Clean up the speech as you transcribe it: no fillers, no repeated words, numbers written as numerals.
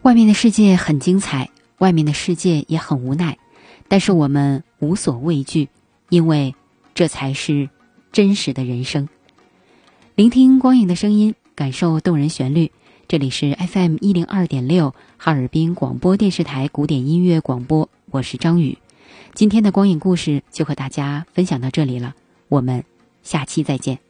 外面的世界很精彩，外面的世界也很无奈，但是我们无所畏惧，因为这才是真实的人生。聆听光影的声音，感受动人旋律。这里是 FM 102.6哈尔滨广播电视台古典音乐广播，我是张宇。今天的光影故事就和大家分享到这里了，我们下期再见。